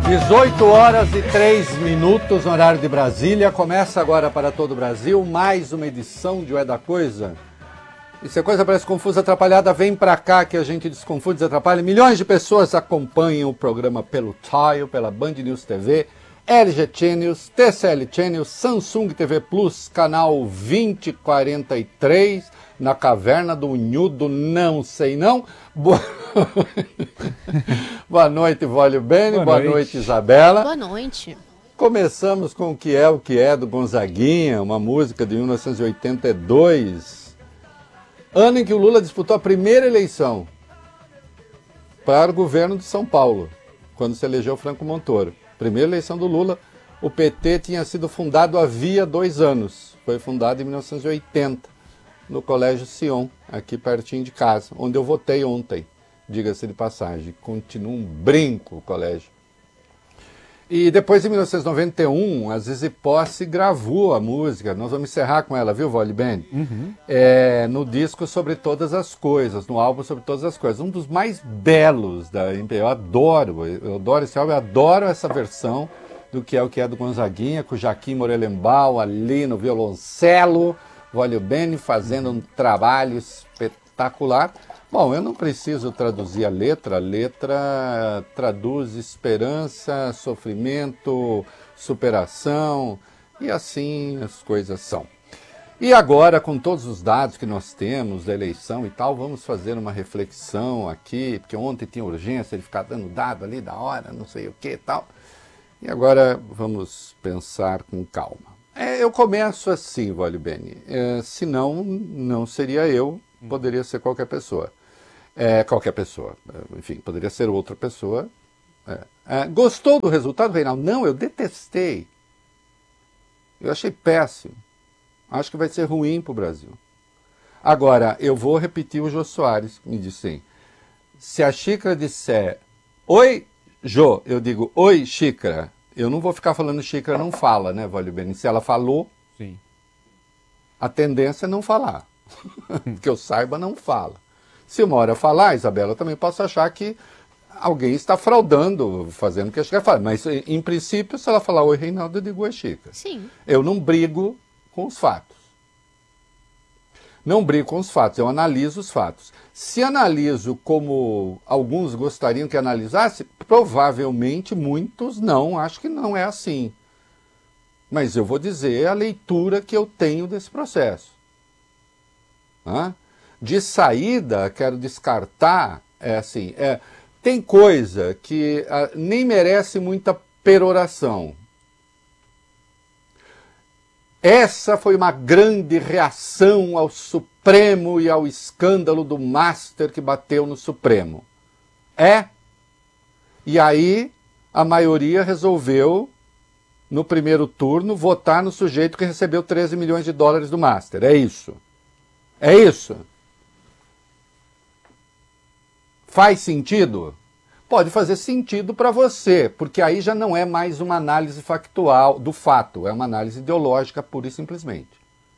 18h03, no horário de Brasília. Começa agora para todo o Brasil mais uma edição de O É da Coisa. E se a coisa parece confusa, atrapalhada, vem pra cá que a gente desconfunde, desatrapalha. Milhões de pessoas acompanham o programa pelo Tile, pela Band News TV, LG Channels, TCL Channels, Samsung TV Plus, canal 2043, na Caverna do Unhudo, não sei não. Boa noite, Vólio Bene. Boa noite, Isabela. Boa noite. Começamos com o que é do Gonzaguinha, uma música de 1982, ano em que o Lula disputou a primeira eleição para o governo de São Paulo, quando se elegeu Franco Montoro. Primeira eleição do Lula. O PT tinha sido fundado havia 2 anos, foi fundado em 1980. No Colégio Sion, aqui pertinho de casa, onde eu votei ontem, diga-se de passagem. Continua um brinco o colégio. E depois, em 1991, a Zizi Posse gravou a música. Nós vamos encerrar com ela, viu, Vólio Bene? No disco Sobre Todas as Coisas, no álbum Sobre Todas as Coisas. Um dos mais belos da MPB. Eu adoro esse álbum, eu adoro essa versão do que é do Gonzaguinha, com o Jaquim Morelenbaum ali no violoncelo. Vólio Bene fazendo um trabalho espetacular. Bom, eu não preciso traduzir a letra traduz esperança, sofrimento, superação, e assim as coisas são. E agora, com todos os dados que nós temos da eleição e tal, vamos fazer uma reflexão aqui, porque ontem tinha urgência de ficar dando dado ali da hora, não sei o que e tal. E agora vamos pensar com calma. Eu começo assim, Vólio Bene. Senão, não seria eu, poderia ser qualquer pessoa. Qualquer pessoa. Enfim, poderia ser outra pessoa. Gostou do resultado, Reinaldo? Não, eu detestei. Eu achei péssimo. Acho que vai ser ruim para o Brasil. Agora, eu vou repetir o Jô Soares, que me disse assim. Se a xícara disser, oi, Jô, eu digo, oi, xícara. Eu não vou ficar falando xícara não fala, né, Vólio Bene? Se ela falou, sim, a tendência é não falar. Que eu saiba, não fala. Se uma hora falar, Isabela, eu também posso achar que alguém está fraudando, fazendo o que a xícara fala. Mas, em princípio, se ela falar oi, Reinaldo, eu digo oi, xícara. Sim. Eu não brigo com os fatos. Não brigo com os fatos, eu analiso os fatos. Se analiso como alguns gostariam que analisasse, provavelmente muitos não, acho que não é assim. Mas eu vou dizer a leitura que eu tenho desse processo. De saída, quero descartar, tem coisa que nem merece muita peroração. Essa foi uma grande reação ao Supremo e ao escândalo do Master que bateu no Supremo. E aí a maioria resolveu, no primeiro turno, votar no sujeito que recebeu 13 milhões de dólares do Master. É isso. É isso. Faz sentido? Pode fazer sentido para você, porque aí já não é mais uma análise factual do fato, é uma análise ideológica pura e simplesmente.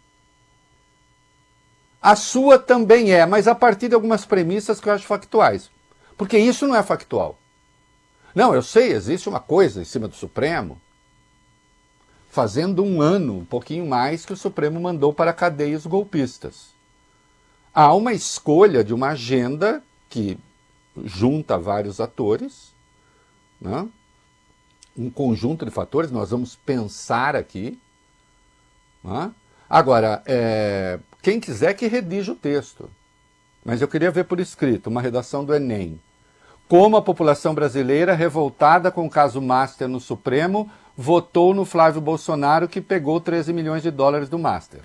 A sua também é, mas a partir de algumas premissas que eu acho factuais. Porque isso não é factual. Não, eu sei, existe uma coisa em cima do Supremo, fazendo 1 ano, um pouquinho mais, que o Supremo mandou para a cadeia os golpistas. Há uma escolha de uma agenda que junta vários atores, né? Um conjunto de fatores, nós vamos pensar aqui. Né? Agora, quem quiser que redija o texto, mas eu queria ver por escrito, uma redação do Enem. Como a população brasileira, revoltada com o caso Master no Supremo, votou no Flávio Bolsonaro, que pegou 13 milhões de dólares do Master.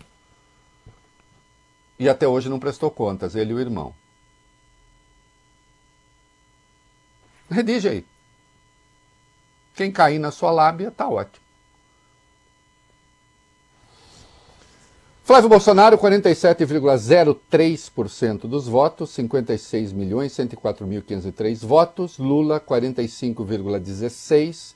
E até hoje não prestou contas, ele e o irmão. Redige aí. Quem cair na sua lábia, tá ótimo. Flávio Bolsonaro, 47,03% dos votos, 56.104.503 votos. Lula, 45,16%,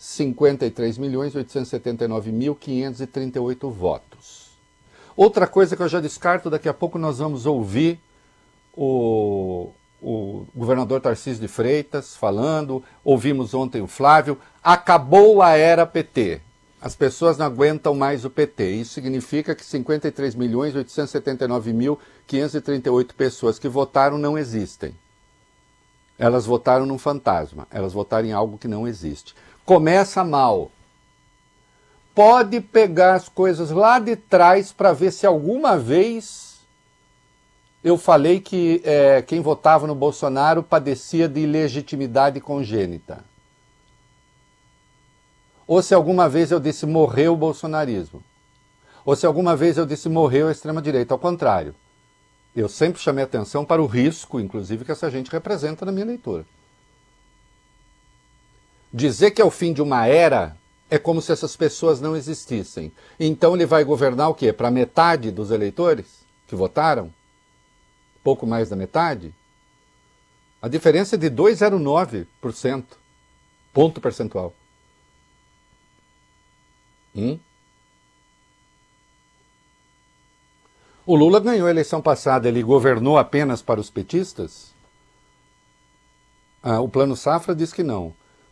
53.879.538 votos. Outra coisa que eu já descarto, daqui a pouco nós vamos ouvir o o governador Tarcísio de Freitas falando, ouvimos ontem o Flávio, acabou a era PT. As pessoas não aguentam mais o PT. Isso significa que 53.879.538 pessoas que votaram não existem. Elas votaram num fantasma, elas votaram em algo que não existe. Começa mal. Pode pegar as coisas lá de trás para ver se alguma vez eu falei que quem votava no Bolsonaro padecia de ilegitimidade congênita. Ou se alguma vez eu disse morreu o bolsonarismo. Ou se alguma vez eu disse morreu a extrema-direita. Ao contrário. Eu sempre chamei atenção para o risco, inclusive, que essa gente representa na minha leitura. Dizer que é o fim de uma era é como se essas pessoas não existissem. Então ele vai governar o quê? Para metade dos eleitores que votaram? Pouco mais da metade? A diferença é de 2,09%. Ponto percentual. O Lula ganhou a eleição passada, ele governou apenas para os petistas? O Plano Safra diz que não.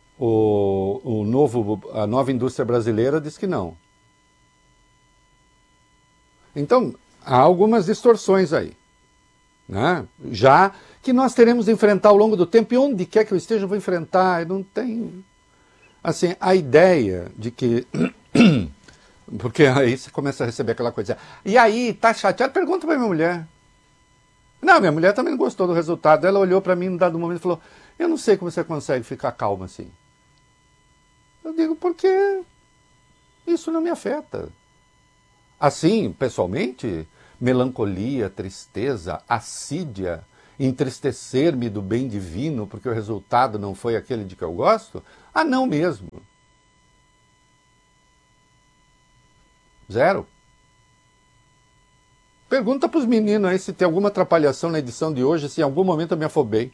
A nova indústria brasileira diz que não. Então, há algumas distorções aí. Né? Já que nós teremos de enfrentar ao longo do tempo, e onde quer que eu esteja, eu vou enfrentar, não tem... Assim, a ideia de que... Porque aí você começa a receber aquela coisa. E aí, tá chateado? Pergunta pra minha mulher. Não, minha mulher também não gostou do resultado. Ela olhou pra mim num dado momento e falou, eu não sei como você consegue ficar calma assim. Eu digo, porque isso não me afeta. Assim, pessoalmente, melancolia, tristeza, assídia, entristecer-me do bem divino porque o resultado não foi aquele de que eu gosto? Ah, não mesmo. Zero. Pergunta para os meninos aí se tem alguma atrapalhação na edição de hoje, se em algum momento eu me afobei.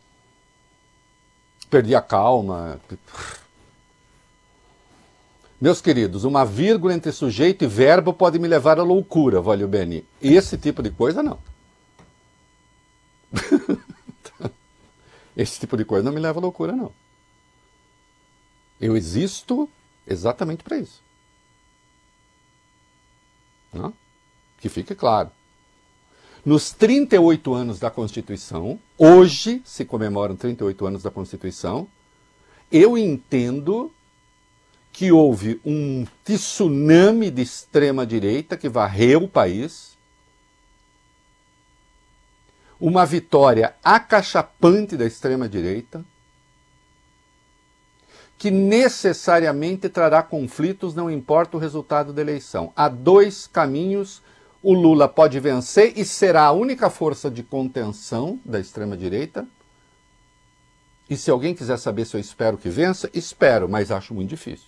Perdi a calma. Meus queridos, uma vírgula entre sujeito e verbo pode me levar à loucura, Valeu Beni. Esse tipo de coisa, não. Esse tipo de coisa não me leva à loucura, não. Eu existo exatamente para isso. Não? Que fique claro. Nos 38 anos da Constituição, hoje se comemoram 38 anos da Constituição, eu entendo que houve um tsunami de extrema-direita que varreu o país, uma vitória acachapante da extrema-direita, que necessariamente trará conflitos, não importa o resultado da eleição. Há dois caminhos, o Lula pode vencer e será a única força de contenção da extrema-direita. E se alguém quiser saber se eu espero que vença, espero, mas acho muito difícil.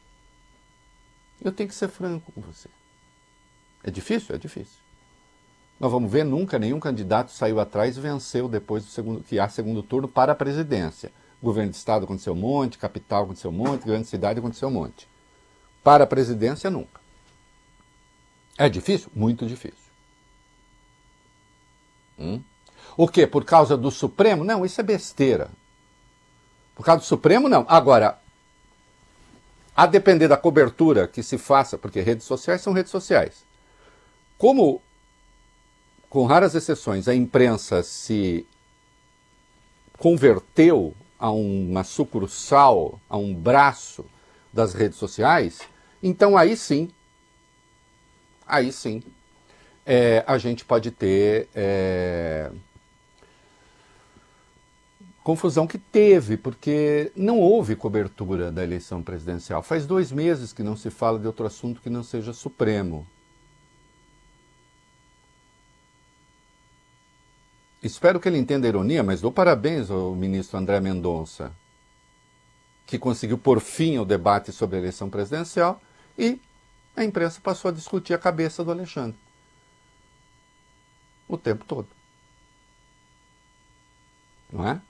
Eu tenho que ser franco com você. É difícil? É difícil. Nós vamos ver, nunca nenhum candidato saiu atrás e venceu depois do segundo turno para a presidência. Governo de Estado aconteceu um monte, capital aconteceu um monte, grande cidade aconteceu um monte. Para a presidência, nunca. É difícil? Muito difícil. O quê? Por causa do Supremo? Não, isso é besteira. Por causa do Supremo, não. Agora, a depender da cobertura que se faça, porque redes sociais são redes sociais. Como, com raras exceções, a imprensa se converteu a uma sucursal, a um braço das redes sociais, então aí sim, a gente pode ter confusão que teve, porque não houve cobertura da eleição presidencial. Faz 2 meses que não se fala de outro assunto que não seja Supremo. Espero que ele entenda a ironia, mas dou parabéns ao ministro André Mendonça, que conseguiu pôr fim ao debate sobre a eleição presidencial e a imprensa passou a discutir a cabeça do Alexandre. O tempo todo. Não é?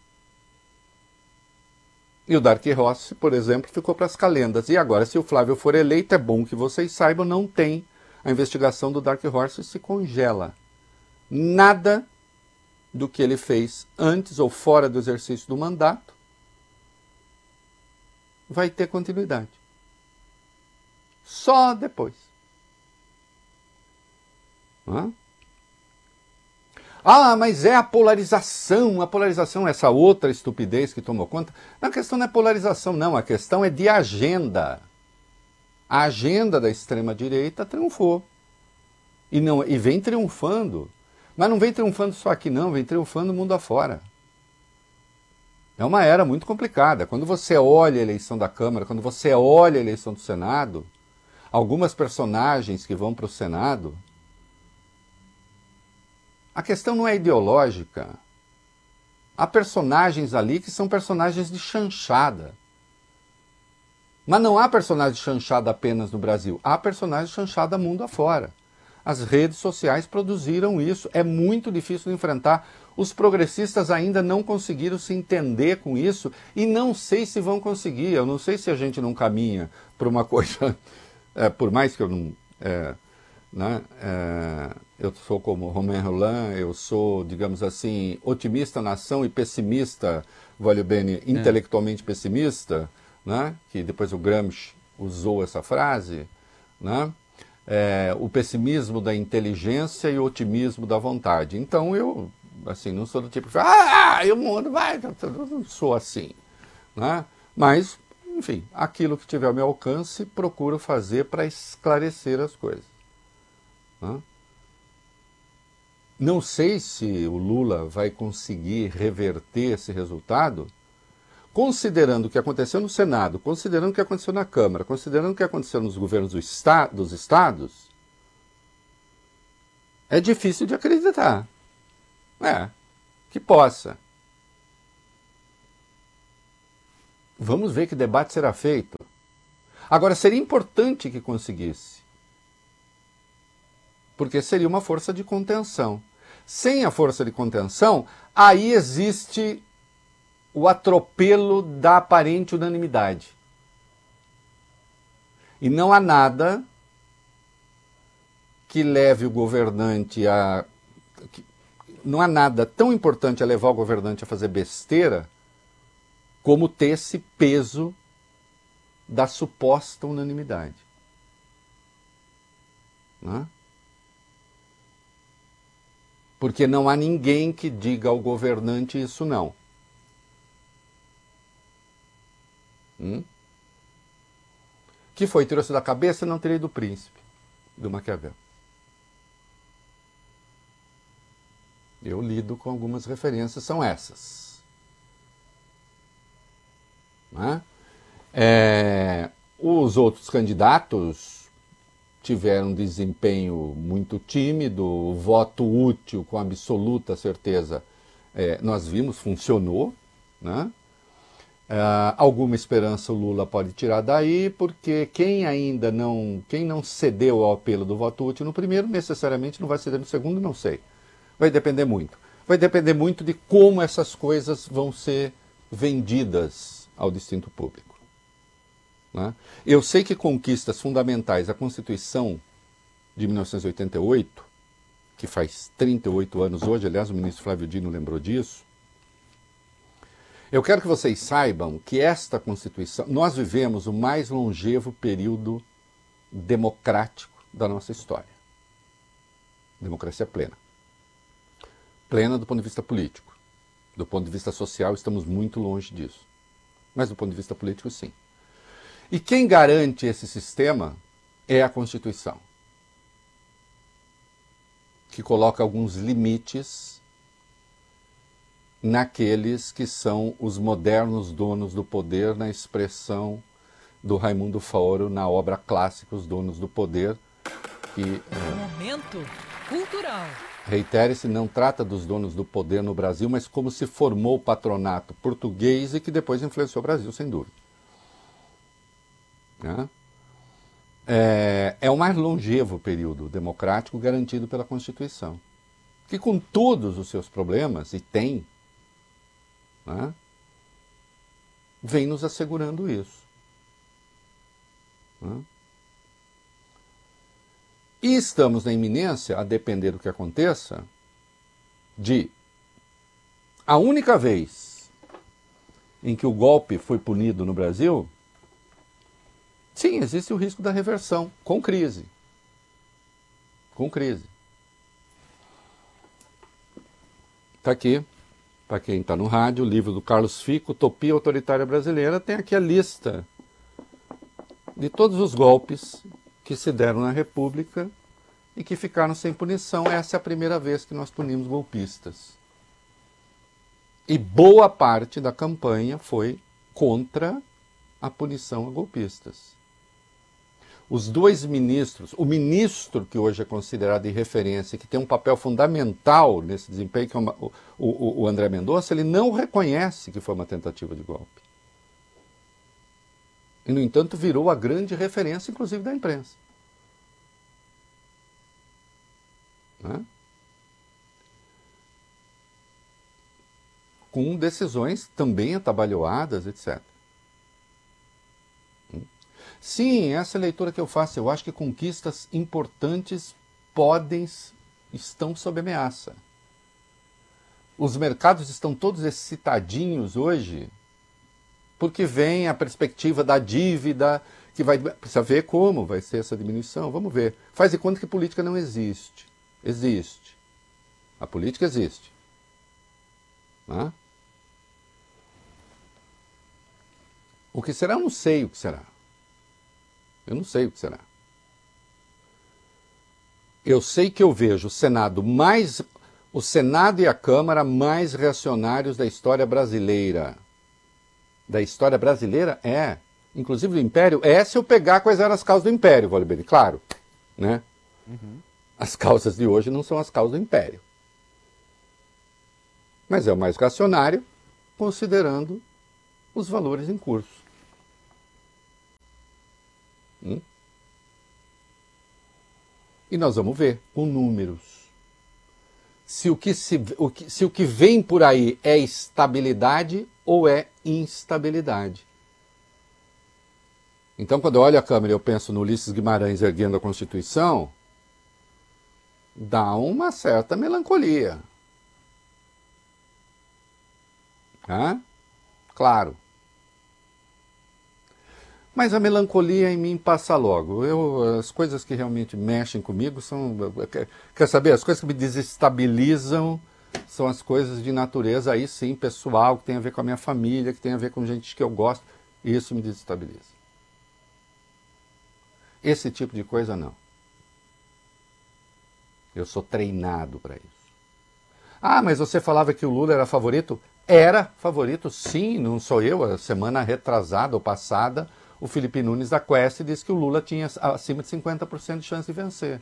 E o Dark Rossi, por exemplo, ficou para as calendas. E agora, se o Flávio for eleito, é bom que vocês saibam, não tem. A investigação do Dark Rossi se congela. Nada do que ele fez antes ou fora do exercício do mandato, vai ter continuidade. Só depois. Hã? Ah, mas é a polarização, essa outra estupidez que tomou conta. Não, a questão não é polarização, não, a questão é de agenda. A agenda da extrema-direita triunfou. E vem triunfando. Mas não vem triunfando só aqui, não, vem triunfando o mundo afora. É uma era muito complicada. Quando você olha a eleição da Câmara, quando você olha a eleição do Senado, algumas personagens que vão para o Senado, a questão não é ideológica. Há personagens ali que são personagens de chanchada. Mas não há personagem de chanchada apenas no Brasil. Há personagem de chanchada mundo afora. As redes sociais produziram isso. É muito difícil de enfrentar. Os progressistas ainda não conseguiram se entender com isso e não sei se vão conseguir. Eu não sei se a gente não caminha para uma coisa... por mais que eu não... eu sou como Romain Rolland, eu sou, digamos assim, otimista na ação e pessimista, voglio bene, intelectualmente pessimista, né? Que depois o Gramsci usou essa frase, né? O pessimismo da inteligência e o otimismo da vontade. Então eu, assim, não sou do tipo que fala, o mundo vai, eu não sou assim, né? Mas, enfim, aquilo que tiver ao meu alcance, procuro fazer para esclarecer as coisas. Né? Não sei se o Lula vai conseguir reverter esse resultado, considerando o que aconteceu no Senado, considerando o que aconteceu na Câmara, considerando o que aconteceu nos governos dos estados, é difícil de acreditar. Que possa. Vamos ver que debate será feito. Agora, seria importante que conseguisse, porque seria uma força de contenção. Sem a força de contenção, aí existe o atropelo da aparente unanimidade. E não há nada que leve o governante a... Não há nada tão importante a levar o governante a fazer besteira como ter esse peso da suposta unanimidade. Né? Porque não há ninguém que diga ao governante isso não. Que foi, tirou-se da cabeça, não terei do príncipe, do Maquiavel. Eu lido com algumas referências, são essas. Né? Os outros candidatos tiveram um desempenho muito tímido, o voto útil com absoluta certeza, nós vimos, funcionou, né? Alguma esperança o Lula pode tirar daí, porque quem não cedeu ao apelo do voto útil no primeiro, necessariamente não vai ceder no segundo, não sei. Vai depender muito. Vai depender muito de como essas coisas vão ser vendidas ao distinto público. Né? Eu sei que conquistas fundamentais, a Constituição de 1988, que faz 38 anos hoje, aliás, o ministro Flávio Dino lembrou disso, eu quero que vocês saibam que esta Constituição, nós vivemos o mais longevo período democrático da nossa história. Democracia plena. Plena do ponto de vista político. Do ponto de vista social, estamos muito longe disso. Mas do ponto de vista político, sim. E quem garante esse sistema é a Constituição, que coloca alguns limites naqueles que são os modernos donos do poder, na expressão do Raimundo Faoro na obra clássica Os Donos do Poder, que Momento cultural. Reitere-se, não trata dos donos do poder no Brasil, mas como se formou o patronato português e que depois influenciou o Brasil, sem dúvida. É o mais longevo período democrático garantido pela Constituição, que com todos os seus problemas, e tem, né, vem nos assegurando isso. Né? E estamos na iminência, a depender do que aconteça, de A única vez em que o golpe foi punido no Brasil, sim, existe o risco da reversão, com crise. Com crise. Está aqui, para quem está no rádio, o livro do Carlos Fico, Utopia Autoritária Brasileira, tem aqui a lista de todos os golpes que se deram na República e que ficaram sem punição. Essa é a primeira vez que nós punimos golpistas. E boa parte da campanha foi contra a punição a golpistas. Os dois ministros, o ministro que hoje é considerado de referência, que tem um papel fundamental nesse desempenho, que é o André Mendonça, ele não reconhece que foi uma tentativa de golpe. E, no entanto, virou a grande referência, inclusive, da imprensa. Né? Com decisões também atabalhoadas, etc. Sim, essa é a leitura que eu faço. Eu acho que conquistas importantes estão sob ameaça. Os mercados estão todos excitadinhos hoje, porque vem a perspectiva da dívida, que precisa ver como vai ser essa diminuição. Vamos ver. Faz de conta que política não existe. Existe. A política existe. Né? O que será? Eu não sei o que será. Eu não sei o que será. Eu sei que eu vejo o Senado e a Câmara mais reacionários da história brasileira. Da história brasileira? É. Inclusive do Império? É, se eu pegar quais eram as causas do Império, Valdemir, claro. Né? Uhum. As causas de hoje não são as causas do Império. Mas é o mais reacionário, considerando os valores em curso. E nós vamos ver com números. Se o que vem por aí é estabilidade ou é instabilidade. Então, quando eu olho a Câmara e eu penso no Ulisses Guimarães erguendo a Constituição, dá uma certa melancolia. Claro. Mas a melancolia em mim passa logo. As coisas que realmente mexem comigo são... Quer saber? As coisas que me desestabilizam são as coisas de natureza, aí sim, pessoal, que tem a ver com a minha família, que tem a ver com gente que eu gosto. Isso me desestabiliza. Esse tipo de coisa, não. Eu sou treinado para isso. Ah, mas você falava que o Lula era favorito? Era favorito, sim, não sou eu. A semana retrasada ou passada, o Felipe Nunes da Quest disse que o Lula tinha acima de 50% de chance de vencer.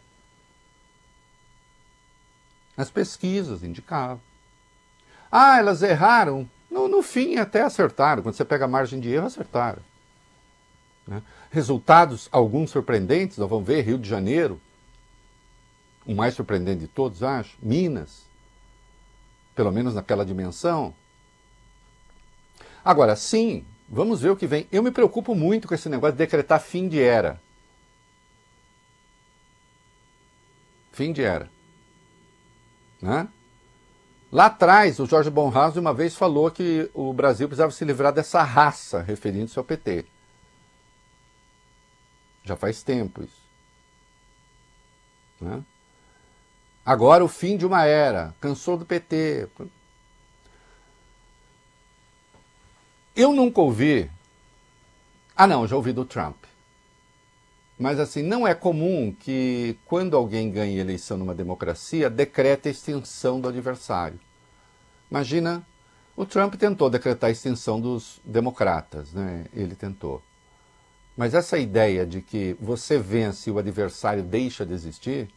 As pesquisas indicavam. Ah, elas erraram? No fim até acertaram. Quando você pega a margem de erro, acertaram. Né? Resultados, alguns surpreendentes, nós vamos ver, Rio de Janeiro, o mais surpreendente de todos, acho, Minas, pelo menos naquela dimensão. Agora, sim, vamos ver o que vem. Eu me preocupo muito com esse negócio de decretar fim de era. Fim de era. Né? Lá atrás, o Jorge Bonhoeffer uma vez falou que o Brasil precisava se livrar dessa raça, referindo-se ao PT. Já faz tempo isso. Né? Agora o fim de uma era. Cansou do PT. Eu nunca ouvi... Ah, não, já ouvi do Trump. Mas assim, não é comum que quando alguém ganha eleição numa democracia, decrete a extinção do adversário. Imagina, o Trump tentou decretar a extinção dos democratas, né? Ele tentou. Mas essa ideia de que você vence e o adversário deixa de existir...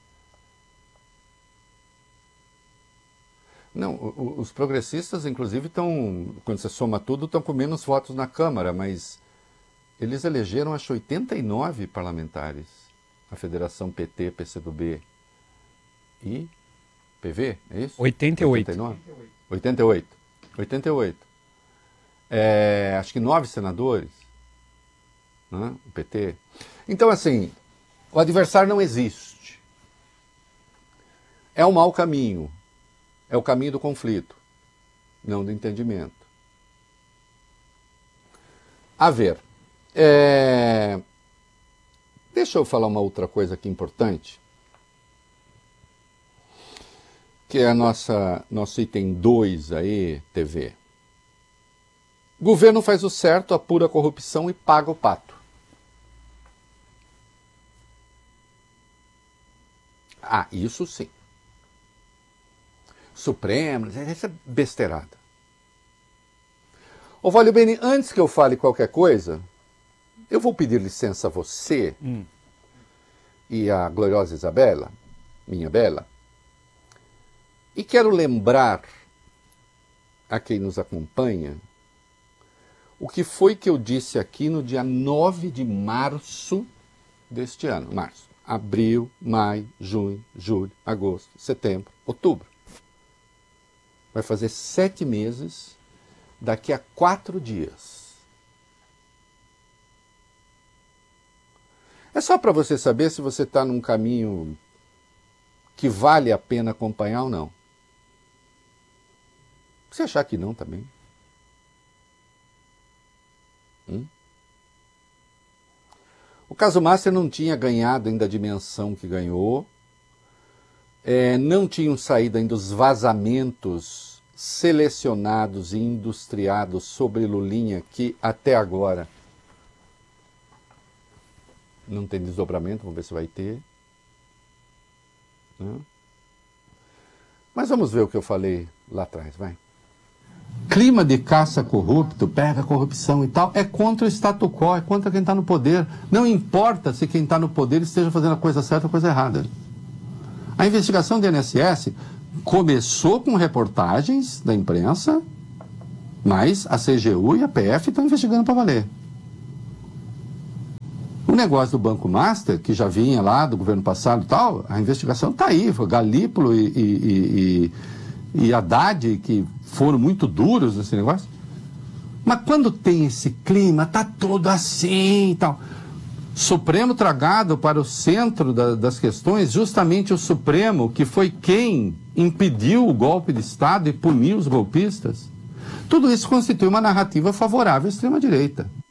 Não, os progressistas, inclusive, estão, quando você soma tudo, estão com menos votos na Câmara, mas eles elegeram, acho, 89 parlamentares. A Federação PT, PCdoB e PV, é isso? 88. 88. 88. Acho que 9 senadores, né? O PT. Então, assim, o adversário não existe. É um mau caminho. É o caminho do conflito. não do entendimento. A ver, deixa eu falar uma outra coisa aqui importante, que é nosso item 2 aí, TV. Governo faz o certo, apura a corrupção e paga o pato. Ah, isso sim. Supremo, essa é besteirada. Ô, Valio Bene, antes que eu fale qualquer coisa, eu vou pedir licença a você e a gloriosa Isabela, minha bela, e quero lembrar a quem nos acompanha o que foi que eu disse aqui no dia 9 de março deste ano. Março, abril, maio, junho, julho, agosto, setembro, outubro. Vai fazer 7 meses daqui a 4 dias. É só para você saber se você está num caminho que vale a pena acompanhar ou não. Se achar que não, também. O caso Master não tinha ganhado ainda a dimensão que ganhou. Não tinham saído ainda os vazamentos selecionados e industriados sobre Lulinha, que até agora não tem desdobramento, vamos ver se vai ter. Mas vamos ver o que eu falei lá atrás, vai. Clima de caça corrupto, pega a corrupção e tal, é contra o status quo, é contra quem está no poder. Não importa se quem está no poder esteja fazendo a coisa certa ou a coisa errada. A investigação do INSS começou com reportagens da imprensa, mas a CGU e a PF estão investigando para valer. O negócio do Banco Master, que já vinha lá do governo passado e tal, a investigação está aí. Foi Galípolo e Haddad, que foram muito duros nesse negócio. Mas quando tem esse clima, tá todo assim e tal. Supremo tragado para o centro das questões, justamente o Supremo, que foi quem impediu o golpe de Estado e puniu os golpistas. Tudo isso constitui uma narrativa favorável à extrema-direita.